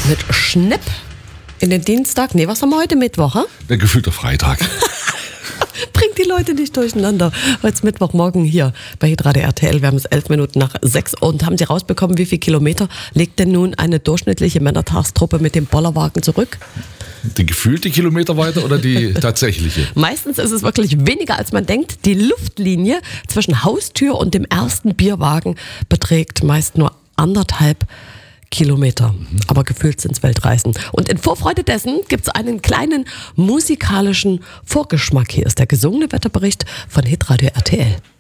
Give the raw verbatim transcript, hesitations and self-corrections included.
mit Schnipp in den Dienstag. Nee, was haben wir heute? Mittwoch, hä? Der gefühlte Freitag. Bringt die Leute nicht durcheinander. Heute ist Mittwochmorgen hier bei Hitradio R T L. Wir haben es elf Minuten nach sechs. Und haben Sie rausbekommen, wie viele Kilometer legt denn nun eine durchschnittliche Männertagstruppe mit dem Bollerwagen zurück? Die gefühlte Kilometerweite oder die tatsächliche? Meistens ist es wirklich weniger, als man denkt. Die Luftlinie zwischen Haustür und dem ersten Bierwagen beträgt meist nur anderthalb Kilometer. Aber gefühlt sind es Weltreisen. Und in Vorfreude dessen gibt es einen kleinen musikalischen Vorgeschmack. Hier ist der gesungene Wetterbericht von Hitradio R T L.